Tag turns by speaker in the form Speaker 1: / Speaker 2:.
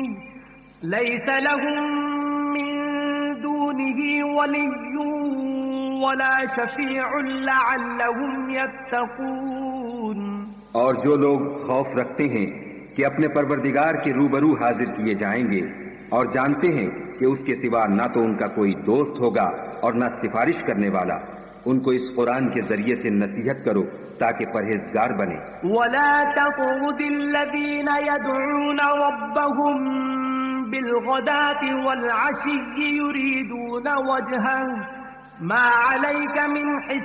Speaker 1: Lace लहुम मिन दूनिही वलिय्युन वला शफीउन लअल्लहुम यत्तकून।
Speaker 2: और जो लोग खौफ रखते हैं कि अपने परवरदिगार के रूबरू हाजिर किए जाएंगे और जानते हैं कि उसके सिवा ना तो उनका कोई दोस्त होगा और ना सिफारिश करने वाला, उनको इस कुरान के जरिए से नसीहत करो ताकि परहेजगार बने।
Speaker 1: वला तक़ुदिल्लज़ीन यदऊन रब्बहुम बिलग़दाति वल अशिय्यि युरीदून वजहह मा अलैका मिन